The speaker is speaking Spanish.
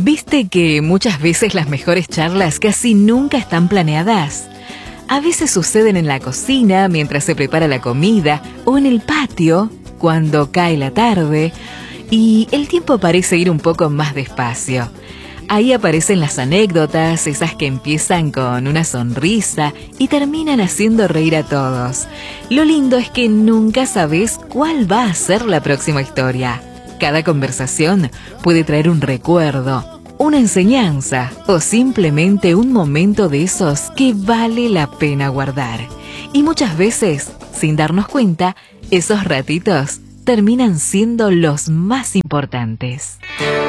¿Viste que muchas veces las mejores charlas casi nunca están planeadas? A veces suceden en la cocina, mientras se prepara la comida, o en el patio, cuando cae la tarde, y el tiempo parece ir un poco más despacio. Ahí aparecen las anécdotas, esas que empiezan con una sonrisa y terminan haciendo reír a todos. Lo lindo es que nunca sabes cuál va a ser la próxima historia. Cada conversación puede traer un recuerdo, una enseñanza o simplemente un momento de esos que vale la pena guardar. Y muchas veces, sin darnos cuenta, esos ratitos terminan siendo los más importantes.